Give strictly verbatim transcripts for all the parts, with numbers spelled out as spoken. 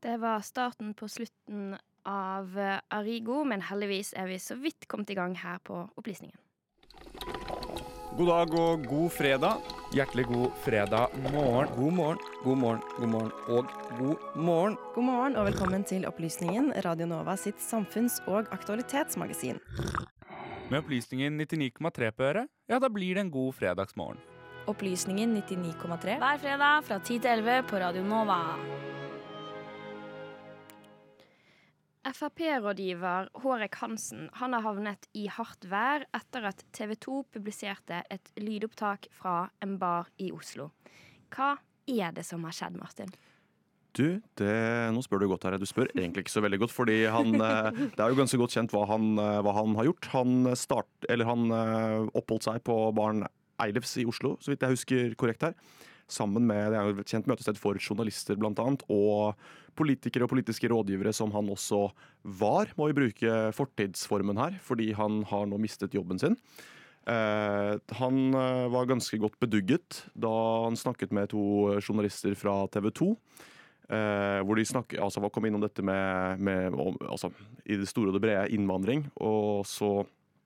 Det var starten på slutten av eh, Arrigo, men heldigvis er vi så vidt kommet i gang her på opplysningen. God dag og god fredag. Hjertelig god fredag morgen. God morgen, god morgen, god morgen og god morgen. God morgen og velkommen til Opplysningen, Radio Nova sitt samfunns- og aktualitetsmagasin. Med opplysningen nittini komma tre på øret, ja, da blir det en god fredagsmorgen. Opplysningen nittini komma tre hver fredag fra ti til elleve på Radio Nova. Frp-rådgiver Hårek Hansen han har havnet i hardt vær etter at T V to publiserte et lydopptak fra en bar i Oslo. Hva er det som har skjedd, Martin? Du, det, nå spør du godt her. Du spør egentlig ikke så veldig godt, fordi han, det er jo ganske godt kjent hva han, hva han har gjort. Han, start, eller han oppholdt seg på baren Eilefs i Oslo, så vidt jeg husker korrekt her. Sammen med, det er jo et kjent møtested for journalister blant annet, og politikere og politiske rådgivere som han også var, må vi bruke fortidsformen her, fordi han har nå mistet jobben sin. Eh, han var ganske godt bedugget da han snakket med to journalister fra T V to, eh, hvor de snakket, altså, kom innom dette med, med altså, i det store og det brede innvandring, og så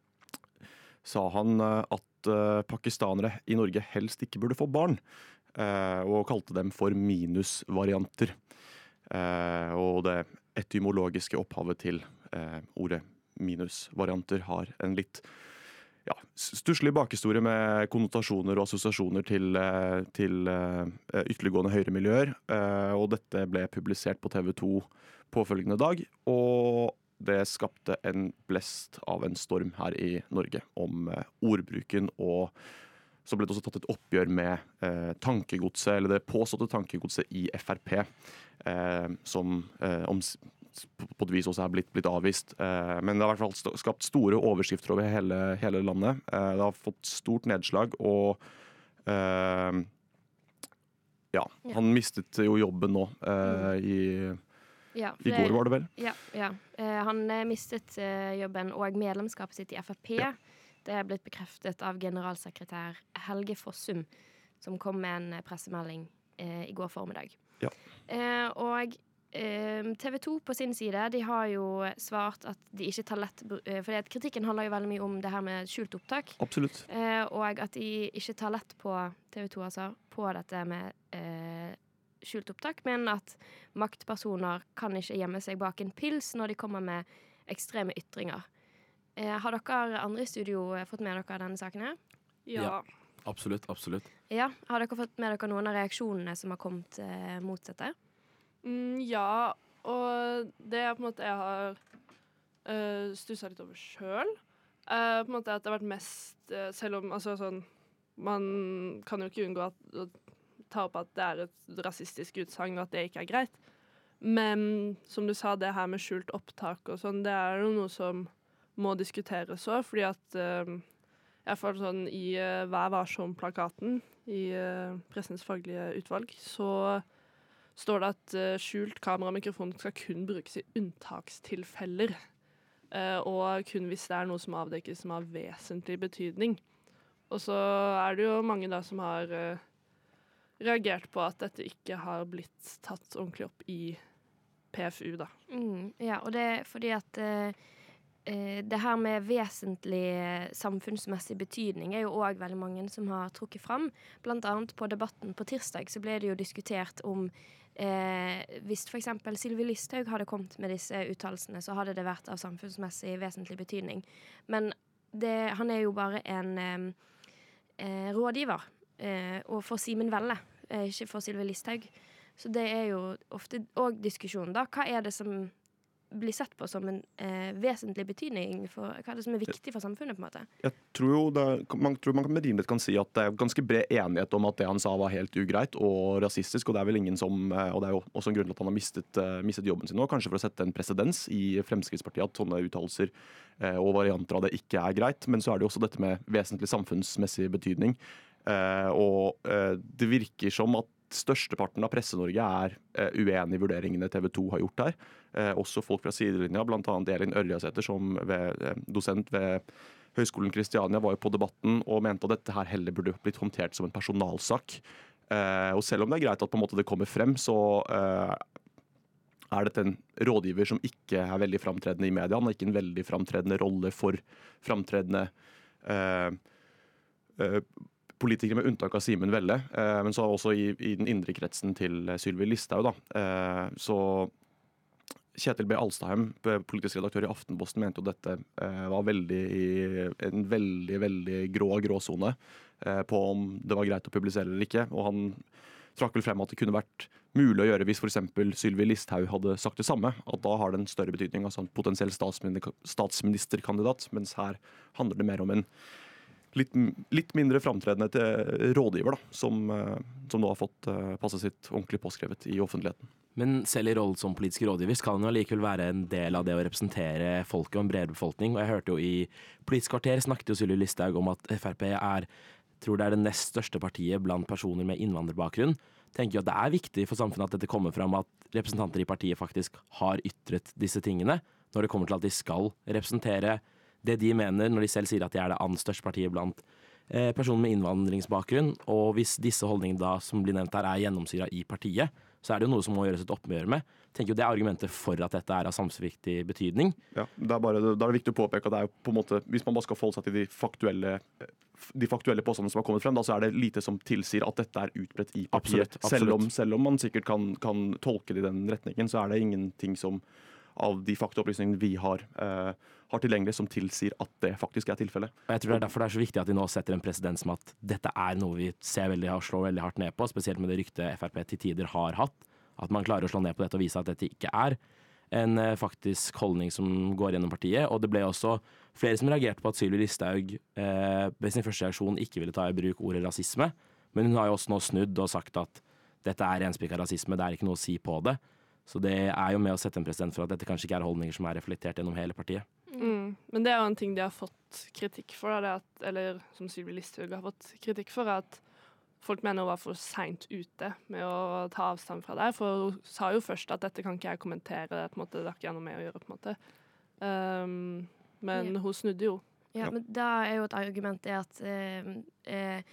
sa han at uh, pakistanere i Norge helst ikke burde få barn, uh, og kalte dem for minusvarianter. Uh, og det etymologiske opphavet til uh, ordet minusvarianter har en litt ja, stusslig bakhistorie med konnotasjoner og assosiasjoner til, uh, til uh, ytterliggående høyremiljøer, uh, og dette ble publisert på T V to påfølgende dag, og det skapte en blest av en storm her i Norge om eh, ordbruken, og så ble det også tatt et oppgjør med eh, tankegodset, eller det påståtte tankegodset i F R P, eh, som eh, om, på et vis også er blitt, blitt avvist. Eh, men det har i hvert fall skapt store overskrifter over hele, hele landet. Eh, det har fått stort nedslag, og eh, ja, han mistet jo jobben nå eh, i Ja, I går var det vel? Ja, ja. Eh, han eh, mistet eh, jobben og medlemskapet sitt i F R P. Ja. Det er blitt bekreftet av generalsekretær Helge Fossum, som kom med en pressemelding eh, i går formiddag. Ja. Eh, og eh, T V to på sin side, de har jo svart at de ikke tar lett, eh, fordi at kritikken handler jo veldig mye om det her med skjult opptak. Absolutt. Eh, og at de ikke tar lett på T V to, altså, på dette med eh, skjult opptak, men at maktpersoner kan ikke gjemme seg bak en pils når de kommer med ekstreme ytringer. Eh, har dere andre i studio fått med dere denne saken her? Ja. Ja. Absolutt, absolutt. Ja, har dere fått med dere noen av reaksjonene som har kommet eh, mot dette? Mm, ja, og det er på en måte jeg har uh, stusset litt over selv. Uh, på en måte at det har vært mest, uh, selv om, altså sånn, man kan jo ikke unngå at, å ta opp at det er et rasistisk utsagn, og at det ikke er greit. Men som du sa, det her med skjult opptak og sånn, det er jo noe som må diskuteres også, fordi at uh, i hvert fall sånn i uh, Vær varsom-plakaten i uh, Pressens faglige utvalg, så står det at uh, skjult kamera og mikrofon skal kun brukes i unntakstilfeller, uh, og kun hvis det er noe som avdekkes som har vesentlig betydning. Og så er det jo mange da som har uh, reagert på at dette ikke har blitt tatt ordentlig opp i P F U, da. Mm, ja, og det er fordi at eh, det her med vesentlig samfunnsmessig betydning er jo også veldig mange som har trukket fram. Blant annet på debatten på tirsdag så ble det jo diskutert om eh, hvis for eksempel Sylvi Listhaug hadde kommet med disse uttalelsene, så hadde det vært av samfunnsmessig vesentlig betydning. Men det, han er jo bare en eh, rådgiver. Eh, og for Simen Velle, eh, ikke for Sylvi Listhaug. Så det er jo ofte også diskusjonen da. Hva er det som blir sett på som en eh, vesentlig betydning for, hva er det som er viktig for samfunnet på en måte? Jeg tror jo det, man tror man med rimelighet kan si at det er ganske bred enighet om at det han sa var helt ugreit og rasistisk, og det er vel ingen som, og det er jo også en grunn til at han har mistet, mistet jobben sin nå, kanskje for å sette en presedens i Fremskrittspartiet at sånne uttalelser og varianter av det ikke er greit, men så er det jo også dette med vesentlig samfunnsmessig betydning. Uh, og uh, det virker som at størsteparten av Presse-Norge er uh, uenig i vurderingene T V to har gjort her. Uh, også folk fra sidelinja, blant annet Elin Ørjasæter, som ved, uh, dosent ved Høgskolen Kristiania, var jo på debatten og mente at dette her heller burde blitt håndtert som en personalsak. Uh, og selv om det er greit at på en måte det kommer frem, så uh, er dette en rådgiver som ikke er veldig framtredende i media. Han har ikke en veldig framtredende rolle for framtredende eh, eh, politikere, med unntak av Simen Velle. Eh, men så også i, i den indre kretsen til Sylvi Listhaug. Da. Eh, så Kjetil B. Alstheim, politisk redaktør i Aftenposten, mente jo dette eh, var veldig i en veldig, veldig grå gråsone eh, på om det var greit å publisere eller ikke. Og han trakk vel frem at det kunne vært mulig å gjøre hvis for eksempel Sylvi Listhaug hadde sagt det samme. At da har det en større betydning, altså en potensiell statsminister, statsministerkandidat. Mens her handler det mer om en litt, litt mindre framtredende til rådgiver, da, som, eh, som nå har fått eh, passet sitt ordentlig påskrevet i offentligheten. Men selv i rollen som politisk rådgiver skal han jo likevel være en del av det å representere folket og en bredere befolkning. Og jeg hørte jo i Politisk kvarter snakket jo Sylvi Listhaug om at F R P er, tror det er det nest største partiet blant personer med innvandrerbakgrunn. Tenker jo at det er viktig for samfunnet at dette kommer fram, at representanter i partiet faktisk har ytret disse tingene, når det kommer til at de skal representere det de mener, når de selv sier at de er det annet største partiet blant eh, personer med innvandringsbakgrunn. Og hvis disse holdningene da, som blir nevnt her, er gjennomsyret i partiet, så er det jo noe som må gjøres et oppgjør med. Tenker jo Det er argumentet for at dette er av samfunnsviktig betydning. Ja, det er bare, da er det viktig å påpeke at det er jo på en måte, hvis man bare skal forholde seg til de faktuelle, de faktuelle påstandene som har kommet frem, da, så er det lite som tilsier at dette er utbredt i partiet. Absolutt, absolutt. Selv, om, selv om man sikkert kan, kan tolke det i den retningen, så er det ingenting som av de faktaopplysningene vi har, eh, har tilgjengelig som tilsier at det faktisk er tilfellet. Og jeg tror det er derfor det er så viktig at de nå setter en presedens som at dette er noe vi ser veldig, slår veldig hardt ned på, spesielt med det ryktet F R P til tider har hatt. At man klarer å slå ned på dette og vise at dette ikke er en eh, faktisk holdning som går gjennom partiet. Og det ble også flere som reagerte på at Sylvi Listhaug eh, ved sin første reaksjon ikke ville ta i bruk ordet rasisme. Men hun har jo også nå snudd og sagt at dette er renspikka rasisme, det er ikke noe å si på det. Så det er jo med å sette en president for at dette kanskje ikke er holdninger som er reflektert gjennom hele partiet. Mm. Men det er jo en ting de har fått kritikk for, da, det at, eller som Sylvi Listhaug har fått kritikk for, at folk mener hun var for sent ute med å ta avstand fra det. For hun sa jo først at dette kan ikke jeg kommentere, på en måte, det har ikke jeg noe med å gjøre. på en måte. Um, men Ja. hun snudde jo. Ja, men da er jo et argument det at eh, eh,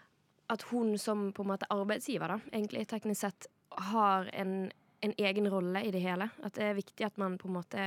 at hun som på en måte arbeidsgiver, da, egentlig teknisk sett har en, en egen rolle i det hele. At det er viktig at man på en måte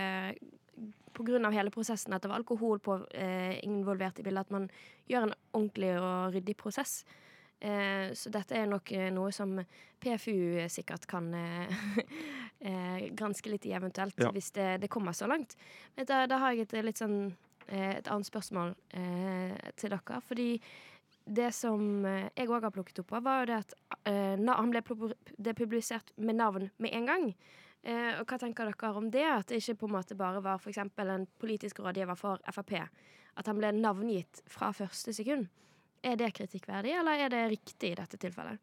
på grunn av hele prosessen, at det var alkohol på, eh, involvert i bildet, at man gjør en ordentlig og ryddig prosess. Eh, så dette er nok eh, noe som P F U sikkert kan eh, eh, granske litt i eventuelt, Ja. hvis det, det kommer så langt. Men da, da har jeg et litt sånn eh, et annet spørsmål eh, til dere, fordi det som eh, jeg også har plukket opp på, var jo det at eh, na- han ble pu- det publisert med navn med en gang. Eh, og hva tenker dere om det? At det ikke på en måte bare var for eksempel en politisk rådgiver for F R P. At han ble navngitt fra første sekund. Er det kritikkverdig, eller er det riktig i dette tilfellet?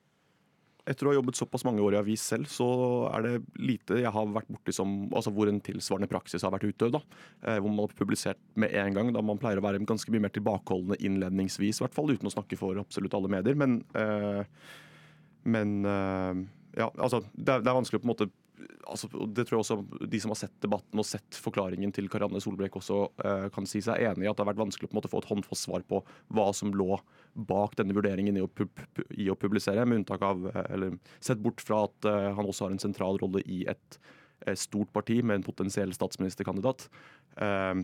Etter å ha jobbet såpass mange år i avis selv, så er det lite jeg har vært borti som, altså hvor en tilsvarende praksis har vært utøvd. Da. Eh, hvor man har publisert med en gang, da man pleier å være ganske mye mer tilbakeholdende innledningsvis, i hvert fall, uten å snakke for absolutt alle medier. Men, eh, men eh, ja, altså, det er, det er vanskelig å på en måte altså, det tror jeg også de som har sett debatten og sett forklaringen til Karianne Solbrekk også uh, kan si seg enig i at det har vært vanskelig å på en måte få et håndfast svar på hva som lå bak denne vurderingen i å, pub i å publisere, med unntak av, eller sett bort fra at uh, han også har en sentral rolle i et, et stort parti med en potensiell statsministerkandidat. Uh,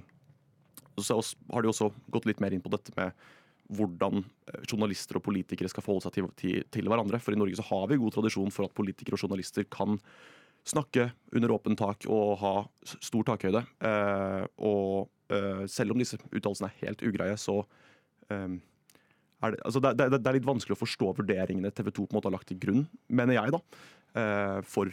så har de også gått litt mer inn på dette med hvordan journalister og politikere skal forholde seg til, til, til hverandre. For i Norge så har vi god tradisjon for at politikere og journalister kan snakke under åpen tak og ha stor takhøyde. Eh, og eh, selv om disse uttalelsene er helt ugreie, så eh, er det, altså det, det, det er litt vanskelig å forstå vurderingene T V to på en måte har lagt til grunn, mener jeg, da, eh, for,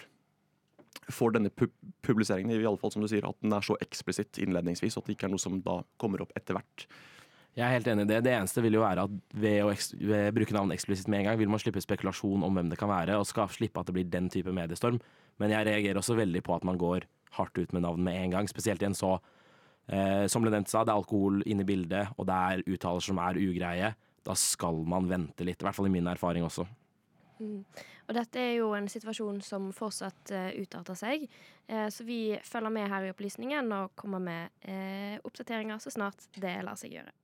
for denne pu publiseringen. I alle fall, som du sier, at den er så eksplisitt innledningsvis, og at det ikke er noe som da kommer opp etter hvert. Jeg er helt enig i det. Det eneste vil jo være at ved å ved bruke navn eksplisitt med en gang, vil man slippe spekulasjon om hvem det kan være, og skal slippe at det blir den type mediestorm. Men jeg reagerer også veldig på at man går hardt ut med navn med en gang, spesielt i en så, eh, som ble nevnt sa, det er alkohol inne i bildet, og det er uttalelser som er ugreie. Da skal man vente litt, i hvert fall i min erfaring også. Mm. Og dette er jo en situasjon som fortsatt uh, utarter seg, uh, så vi følger med her i opplysningen og kommer med uh, oppdateringer så snart det lar seg gjøre.